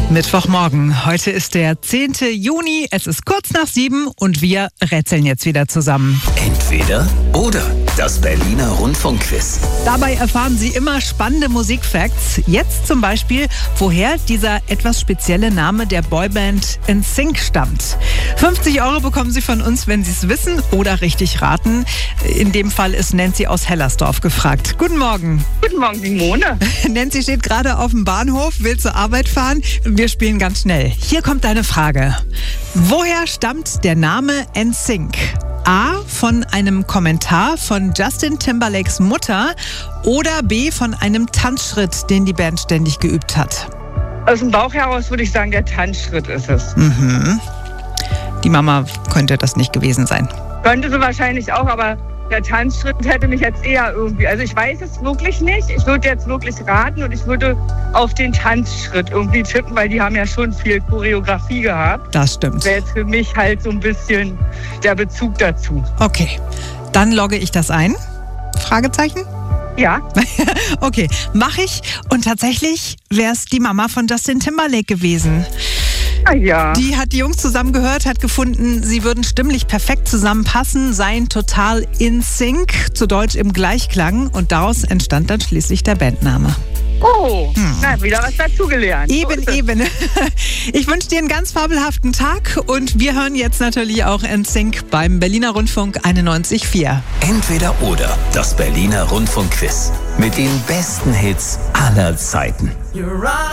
Mittwochmorgen. Heute ist der 10. Juni. Es ist kurz nach 7 und wir rätseln jetzt wieder zusammen. Entweder oder. Das Berliner Rundfunkquiz. Dabei erfahren Sie immer spannende Musikfacts. Jetzt zum Beispiel, woher dieser etwas spezielle Name der Boyband NSYNC stammt. 50 € bekommen Sie von uns, wenn Sie es wissen oder richtig raten. In dem Fall ist Nancy aus Hellersdorf gefragt. Guten Morgen. Guten Morgen, Simone. Nancy steht gerade auf dem Bahnhof, will zur Arbeit fahren. Wir spielen ganz schnell. Hier kommt deine Frage. Woher stammt der Name NSYNC? A. Von einem Kommentar von Justin Timberlakes Mutter oder B. Von einem Tanzschritt, den die Band ständig geübt hat? Aus dem Bauch heraus würde ich sagen, der Tanzschritt ist es. Die Mama könnte das nicht gewesen sein. Könnte sie wahrscheinlich auch, aber der Tanzschritt hätte mich jetzt eher irgendwie... Also ich weiß es wirklich nicht. Ich würde jetzt wirklich raten und ich würde auf den Tanzschritt irgendwie tippen, weil die haben ja schon viel Choreografie gehabt. Das stimmt. Wäre jetzt für mich halt so ein bisschen der Bezug dazu. Okay, dann logge ich das ein. Fragezeichen? Ja. Okay, mache ich. Und tatsächlich wäre es die Mama von Justin Timberlake gewesen. Ah ja. Die hat die Jungs zusammengehört, hat gefunden, sie würden stimmlich perfekt zusammenpassen, seien total in sync, zu Deutsch im Gleichklang. Und daraus entstand dann schließlich der Bandname. Oh, na, wieder was dazugelernt. Eben. Ich wünsche dir einen ganz fabelhaften Tag und wir hören jetzt natürlich auch NSYNC beim Berliner Rundfunk 91,4. Entweder oder. Das Berliner Rundfunkquiz. Mit den besten Hits aller Zeiten.